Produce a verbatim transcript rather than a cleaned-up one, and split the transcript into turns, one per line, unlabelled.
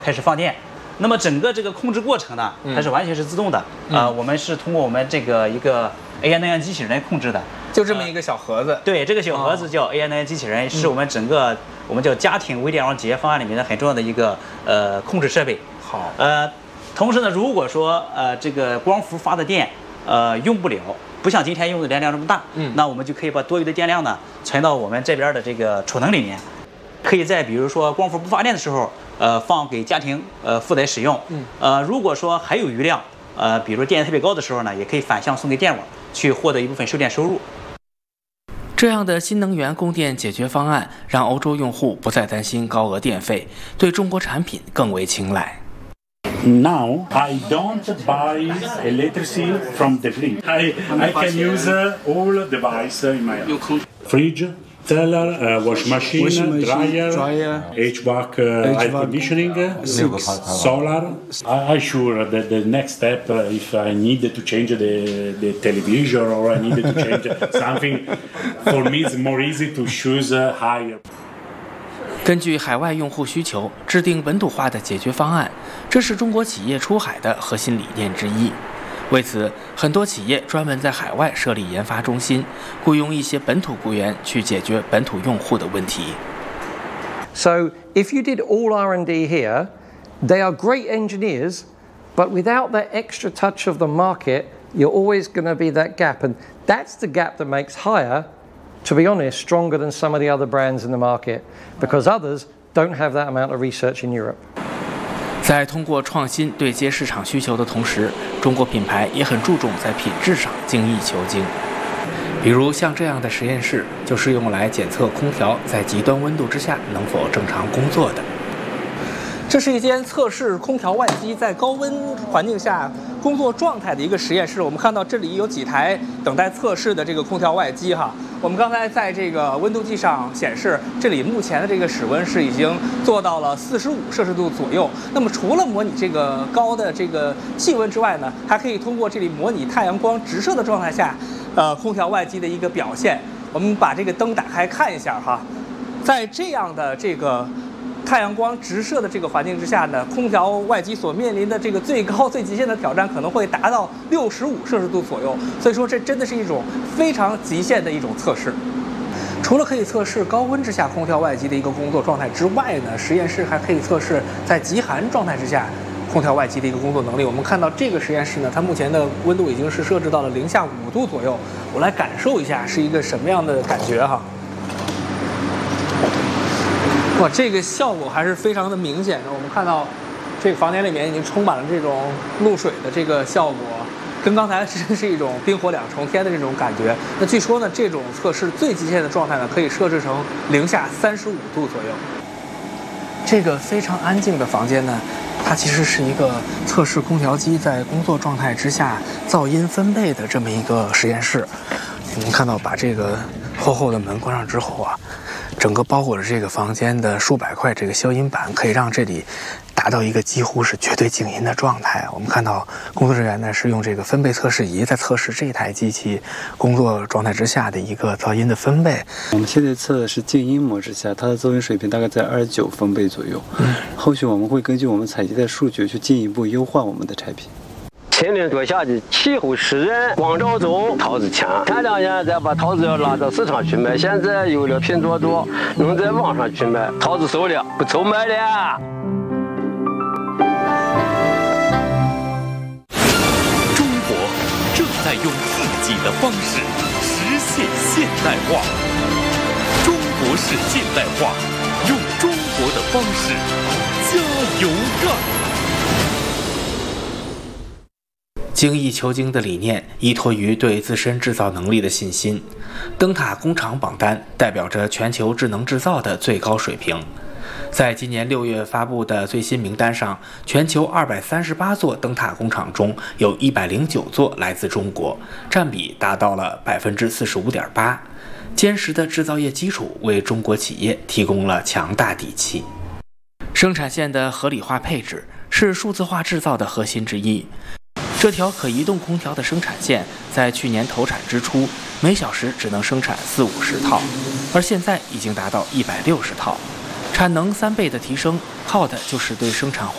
开始放电。那么整个这个控制过程呢，它是完全是自动的。
嗯、
呃，我们是通过我们这个一个 A I 能源机器人来控制的。
就这么一个小盒子。呃、
对，这个小盒子叫 A I 能源机器人，哦、是我们整个、嗯、我们叫家庭微电网解决方案里面的很重要的一个呃控制设备。
好。
呃，同时呢，如果说呃这个光伏发的电呃用不了，不像今天用的电量这么大，嗯，那我们就可以把多余的电量呢存到我们这边的这个储能里面。可以在比如说光伏不发电的时候，呃，放给家庭呃负载使用。嗯。呃，如果说还有余量，呃，比如说电压特别高的时候呢，也可以反向送给电网，去获得一部分售电收入。
这样的新能源供电解决方案，让欧洲用户不再担心高额电费，对中国产品更为青睐。
Now I don't buy electricity from the grid. I I can use all device in my house. Fridge. Teller, uh, wash machine, washing machine dryer, dryer, H V A C, uh, air conditioning, six. solar. I, I'm sure that the next step, uh, if I need to change the, the television or I need to change something, for me it's more easy to choose uh, higher.
根据海外用户需求，制定本土化的解决方案，这是中国企业出海的核心理念之一。为此，很多企业专门在海外设立研发中心，雇佣一些本土雇员去解决本土用户的问题。
So, if you did all R and D here, they are great engineers, but without that extra touch of the market, you're always going to be that gap, and that's the gap that makes Haier, to be honest, stronger than some of the other brands in the market, because others don't have that amount of research in Europe.
在通过创新对接市场需求的同时，中国品牌也很注重在品质上精益求精。比如像这样的实验室，就是用来检测空调在极端温度之下能否正常工作的。
这是一间测试空调外机在高温环境下工作状态的一个实验室。我们看到这里有几台等待测试的这个空调外机哈。我们刚才在这个温度计上显示，这里目前的这个室温是已经做到了四十五摄氏度左右。那么除了模拟这个高的这个气温之外呢，还可以通过这里模拟太阳光直射的状态下，呃，空调外机的一个表现。我们把这个灯打开看一下哈，在这样的这个太阳光直射的这个环境之下呢，空调外机所面临的这个最高最极限的挑战可能会达到六十五摄氏度左右，所以说这真的是一种非常极限的一种测试。除了可以测试高温之下空调外机的一个工作状态之外呢，实验室还可以测试在极寒状态之下空调外机的一个工作能力。我们看到这个实验室呢，它目前的温度已经是设置到了零下五度左右，我来感受一下是一个什么样的感觉哈。哇，这个效果还是非常的明显的。我们看到这个房间里面已经充满了这种露水的这个效果，跟刚才真是一种冰火两重天的这种感觉。那据说呢，这种测试最极限的状态呢，可以设置成零下三十五度左右。这个非常安静的房间呢，它其实是一个测试空调机在工作状态之下噪音分贝的这么一个实验室。我们看到把这个厚厚的门关上之后啊，整个包裹着这个房间的数百块这个消音板，可以让这里达到一个几乎是绝对静音的状态。我们看到工作人员呢是用这个分贝测试仪在测试这台机器工作状态之下的一个噪音的分贝。
我们现在测的是静音模式下，它的噪音水平大概在二十九分贝左右。嗯，后续我们会根据我们采集的数据去进一步优化我们的产品。
千年多夏的气候湿润，光照中桃子强。前两年再把桃子要拉到市场去卖，现在有了拼多多，能在网上去卖，桃子收了，不愁卖了。
中国正在用自己的方式实现现代化。中国式现代化，用中国的方式加油干。
精益求精的理念依托于对自身制造能力的信心。灯塔工厂榜单代表着全球智能制造的最高水平。在今年六月发布的最新名单上，全球二百三十八座灯塔工厂中有一百零九座来自中国，占比达到了百分之四十五点八。坚实的制造业基础为中国企业提供了强大底气。生产线的合理化配置是数字化制造的核心之一。这条可移动空调的生产线在去年投产之初，每小时只能生产四五十套，而现在已经达到一百六十套，产能三倍的提升，靠的就是对生产